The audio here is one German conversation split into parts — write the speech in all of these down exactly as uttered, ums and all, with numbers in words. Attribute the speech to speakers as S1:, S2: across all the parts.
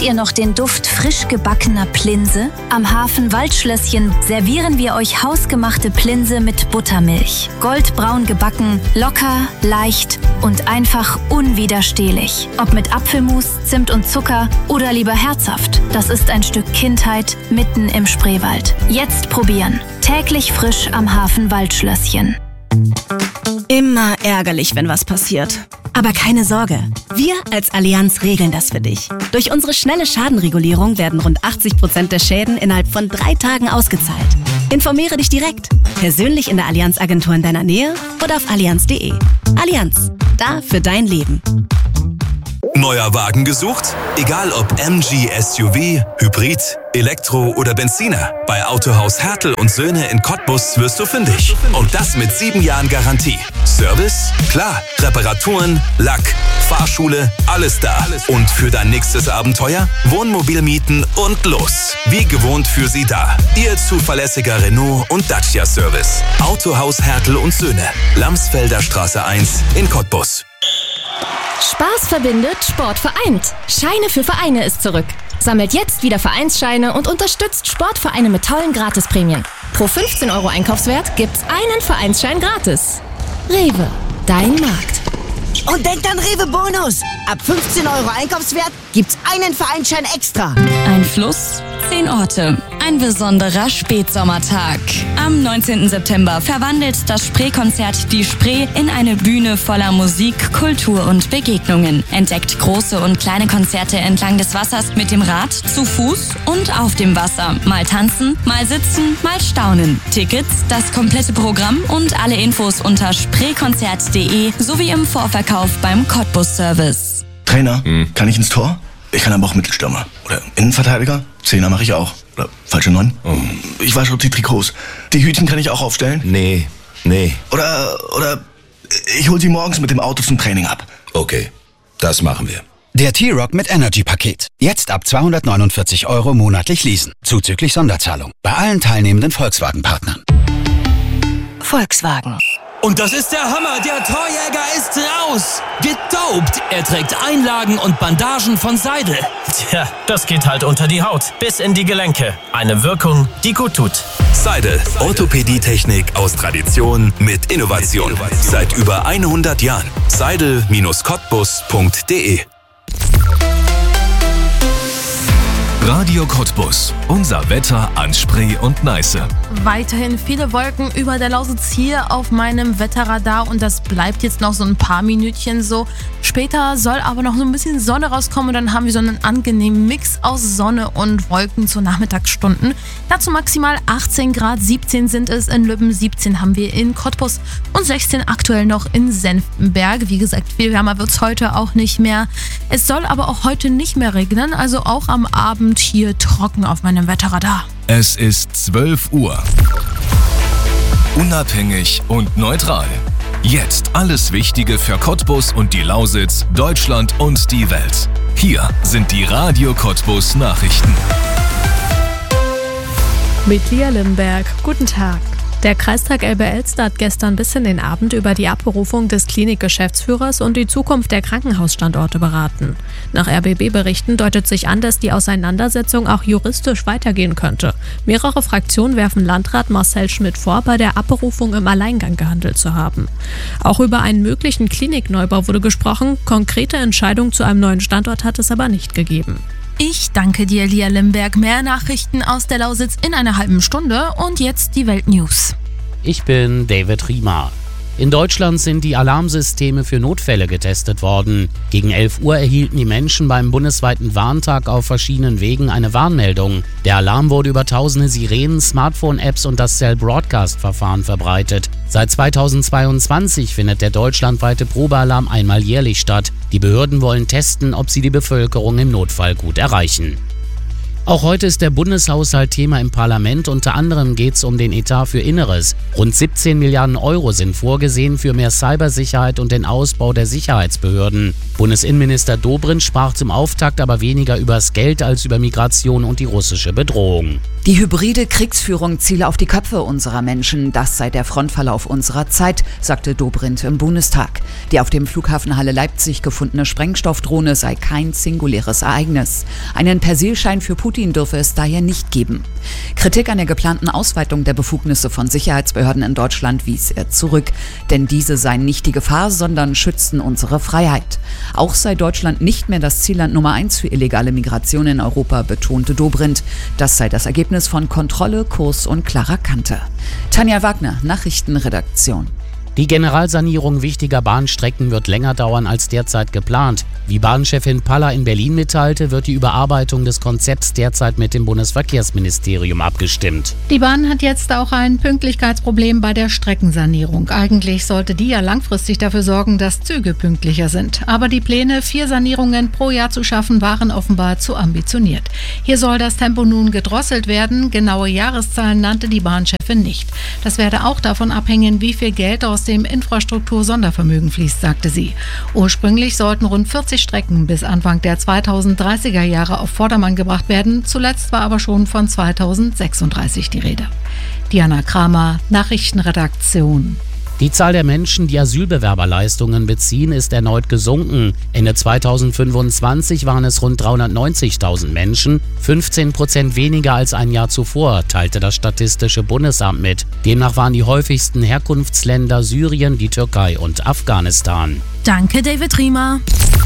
S1: Kennt ihr noch den Duft frisch gebackener Plinse? Am Hafen Waldschlösschen servieren wir euch hausgemachte Plinse mit Buttermilch. Goldbraun gebacken, locker, leicht und einfach unwiderstehlich. Ob mit Apfelmus, Zimt und Zucker oder lieber herzhaft. Das ist ein Stück Kindheit mitten im Spreewald. Jetzt probieren. Täglich frisch am Hafen Waldschlösschen.
S2: Immer ärgerlich, wenn was passiert. Aber keine Sorge, wir als Allianz regeln das für dich. Durch unsere schnelle Schadenregulierung werden rund achtzig Prozent der Schäden innerhalb von drei Tagen ausgezahlt. Informiere dich direkt, persönlich in der Allianz-Agentur in deiner Nähe oder auf allianz punkt de. Allianz, da für dein Leben.
S3: Neuer Wagen gesucht? Egal ob M G S U V, Hybrid, Elektro oder Benziner. Bei Autohaus Hertel und Söhne in Cottbus wirst du fündig. Und das mit sieben Jahren Garantie. Service? Klar. Reparaturen, Lack, Fahrschule, alles da. Und für dein nächstes Abenteuer? Wohnmobil mieten und los. Wie gewohnt für sie da. Ihr zuverlässiger Renault und Dacia Service. Autohaus Hertel und Söhne. Lamsfelder Straße eins in Cottbus.
S4: Spaß verbindet, Sport vereint. Scheine für Vereine ist zurück. Sammelt jetzt wieder Vereinsscheine und unterstützt Sportvereine mit tollen Gratisprämien. Pro fünfzehn Euro Einkaufswert gibt's einen Vereinsschein gratis. Rewe, dein Markt.
S5: Und denkt an Rewe Bonus. Ab fünfzehn Euro Einkaufswert gibt's einen Vereinsschein extra.
S6: Ein Fluss, zehn Orte. Ein besonderer Spätsommertag. Am neunzehnten September verwandelt das Spree-Konzert die Spree in eine Bühne voller Musik, Kultur und Begegnungen. Entdeckt große und kleine Konzerte entlang des Wassers mit dem Rad, zu Fuß und auf dem Wasser. Mal tanzen, mal sitzen, mal staunen. Tickets, das komplette Programm und alle Infos unter spreekonzert punkt de sowie im Vorverkauf beim Cottbus Service.
S7: Trainer, hm. kann ich ins Tor? Ich kann aber auch Mittelstürmer. Oder Innenverteidiger? Zehner mache ich auch. Oder falsche Neun? Oh. Ich wasche die Trikots. Die Hütchen kann ich auch aufstellen?
S8: Nee, nee.
S7: Oder, oder ich hol sie morgens mit dem Auto zum Training ab.
S8: Okay, das machen wir.
S9: Der T-Rock mit Energy-Paket. Jetzt ab zweihundertneunundvierzig Euro monatlich leasen. Zuzüglich Sonderzahlung. Bei allen teilnehmenden Volkswagen-Partnern.
S2: Volkswagen.
S10: Und das ist der Hammer, der Torjäger ist raus. Gedopt. Er trägt Einlagen und Bandagen von Seidel.
S11: Tja, das geht halt unter die Haut, bis in die Gelenke. Eine Wirkung, die gut tut.
S3: Seidel. Orthopädietechnik aus Tradition mit Innovation. Seit über hundert Jahren. Seidel Cottbus punkt de.
S12: Radio Cottbus. Unser Wetter an Spree und Neiße.
S13: Weiterhin viele Wolken über der Lausitz hier auf meinem Wetterradar und das bleibt jetzt noch so ein paar Minütchen so. Später soll aber noch so ein bisschen Sonne rauskommen und dann haben wir so einen angenehmen Mix aus Sonne und Wolken zu Nachmittagsstunden. Dazu maximal achtzehn Grad, siebzehn sind es in Lübben, siebzehn haben wir in Cottbus und sechzehn aktuell noch in Senftenberg. Wie gesagt, viel wärmer wird es heute auch nicht mehr. Es soll aber auch heute nicht mehr regnen, also auch am Abend hier trocken auf meinem Wetterradar.
S12: Es ist zwölf Uhr. Unabhängig und neutral. Jetzt alles Wichtige für Cottbus und die Lausitz, Deutschland und die Welt. Hier sind die Radio Cottbus Nachrichten.
S14: Mit Lia Limberg. Guten Tag. Der Kreistag Elbe-Elster hat gestern bis in den Abend über die Abberufung des Klinikgeschäftsführers und die Zukunft der Krankenhausstandorte beraten. Nach R B B-Berichten deutet sich an, dass die Auseinandersetzung auch juristisch weitergehen könnte. Mehrere Fraktionen werfen Landrat Marcel Schmidt vor, bei der Abberufung im Alleingang gehandelt zu haben. Auch über einen möglichen Klinikneubau wurde gesprochen, konkrete Entscheidungen zu einem neuen Standort hat es aber nicht gegeben.
S13: Ich danke dir, Lia Limberg. Mehr Nachrichten aus der Lausitz in einer halben Stunde und jetzt die Weltnews.
S15: Ich bin David Riemer. In Deutschland sind die Alarmsysteme für Notfälle getestet worden. Gegen elf Uhr erhielten die Menschen beim bundesweiten Warntag auf verschiedenen Wegen eine Warnmeldung. Der Alarm wurde über tausende Sirenen, Smartphone-Apps und das Cell-Broadcast-Verfahren verbreitet. Seit zweitausendzweiundzwanzig findet der deutschlandweite Probealarm einmal jährlich statt. Die Behörden wollen testen, ob sie die Bevölkerung im Notfall gut erreichen. Auch heute ist der Bundeshaushalt Thema im Parlament. Unter anderem geht es um den Etat für Inneres. Rund siebzehn Milliarden Euro sind vorgesehen für mehr Cybersicherheit und den Ausbau der Sicherheitsbehörden. Bundesinnenminister Dobrindt sprach zum Auftakt aber weniger übers Geld als über Migration und die russische Bedrohung.
S16: Die hybride Kriegsführung ziele auf die Köpfe unserer Menschen. Das sei der Frontverlauf unserer Zeit, sagte Dobrindt im Bundestag. Die auf dem Flughafen Halle Leipzig gefundene Sprengstoffdrohne sei kein singuläres Ereignis. Einen Persilschein für Putin dürfe es daher nicht geben. Kritik an der geplanten Ausweitung der Befugnisse von Sicherheitsbehörden in Deutschland wies er zurück. Denn diese seien nicht die Gefahr, sondern schützten unsere Freiheit. Auch sei Deutschland nicht mehr das Zielland Nummer eins für illegale Migration in Europa, betonte Dobrindt. Das sei das Ergebnis von Kontrolle, Kurs und klarer Kante. Tanja Wagner, Nachrichtenredaktion.
S15: Die Generalsanierung wichtiger Bahnstrecken wird länger dauern als derzeit geplant. Wie Bahnchefin Paller in Berlin mitteilte, wird die Überarbeitung des Konzepts derzeit mit dem Bundesverkehrsministerium abgestimmt.
S17: Die Bahn hat jetzt auch ein Pünktlichkeitsproblem bei der Streckensanierung. Eigentlich sollte die ja langfristig dafür sorgen, dass Züge pünktlicher sind. Aber die Pläne, vier Sanierungen pro Jahr zu schaffen, waren offenbar zu ambitioniert. Hier soll das Tempo nun gedrosselt werden. Genaue Jahreszahlen nannte die Bahnchefin nicht. Das werde auch davon abhängen, wie viel Geld aus dem Infrastruktur-Sondervermögen fließt, sagte sie. Ursprünglich sollten rund vierzig Strecken bis Anfang der zweitausenddreißiger Jahre auf Vordermann gebracht werden. Zuletzt war aber schon von zweitausendsechsunddreißig die Rede. Diana Kramer, Nachrichtenredaktion.
S15: Die Zahl der Menschen, die Asylbewerberleistungen beziehen, ist erneut gesunken. Ende zweitausendfünfundzwanzig waren es rund dreihundertneunzigtausend Menschen, fünfzehn Prozent weniger als ein Jahr zuvor, teilte das Statistische Bundesamt mit. Demnach waren die häufigsten Herkunftsländer Syrien, die Türkei und Afghanistan.
S13: Danke, David Riemer.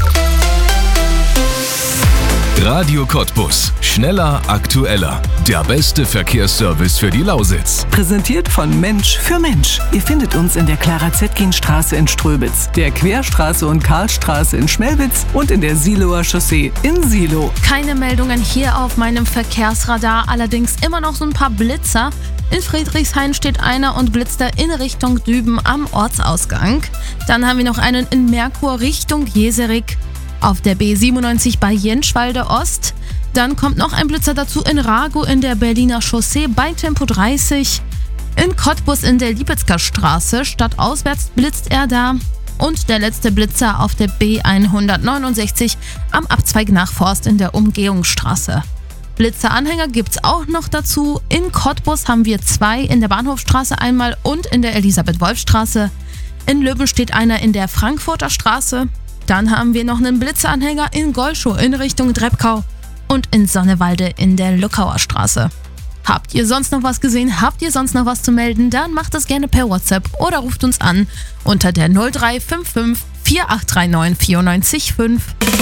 S12: Radio Cottbus. Schneller, aktueller. Der beste Verkehrsservice für die Lausitz.
S18: Präsentiert von Mensch für Mensch. Ihr findet uns in der Clara-Zetkin-Straße in Ströbitz, der Querstraße und Karlstraße in Schmelwitz und in der Siloer Chaussee in Silo.
S13: Keine Meldungen hier auf meinem Verkehrsradar, allerdings immer noch so ein paar Blitzer. In Friedrichshain steht einer und blitzt da in Richtung Düben am Ortsausgang. Dann haben wir noch einen in Merkur Richtung Jeserik. Auf der B siebenundneunzig bei Jenschwalde Ost. Dann kommt noch ein Blitzer dazu in Rago in der Berliner Chaussee bei Tempo dreißig. In Cottbus in der Liebitzker Straße, stadtauswärts blitzt er da. Und der letzte Blitzer auf der B hundertneunundsechzig am Abzweig nach Forst in der Umgehungsstraße. Blitzeranhänger gibt's auch noch dazu. In Cottbus haben wir zwei, in der Bahnhofstraße einmal und in der Elisabeth-Wolf-Straße. In Löwen steht einer in der Frankfurter Straße. Dann haben wir noch einen Blitzeranhänger in Golschow in Richtung Dreppkau und in Sonnewalde in der Luckauer Straße. Habt ihr sonst noch was gesehen? Habt ihr sonst noch was zu melden? Dann macht das gerne per WhatsApp oder ruft uns an unter der null drei fünf fünf vier acht drei neun vier neun fünf.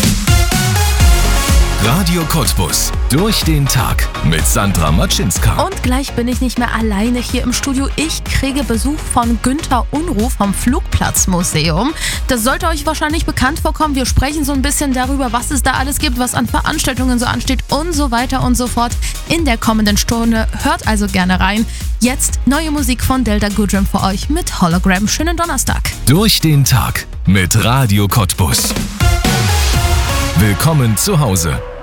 S12: Radio Cottbus. Durch den Tag mit Sandra Matschinska.
S13: Und gleich bin ich nicht mehr alleine hier im Studio. Ich kriege Besuch von Günther Unruh vom Flugplatzmuseum. Das sollte euch wahrscheinlich bekannt vorkommen. Wir sprechen so ein bisschen darüber, was es da alles gibt, was an Veranstaltungen so ansteht und so weiter und so fort in der kommenden Stunde. Hört also gerne rein. Jetzt neue Musik von Delta Goodrem für euch mit Hologram. Schönen Donnerstag.
S12: Durch den Tag mit Radio Cottbus. Willkommen zu Hause.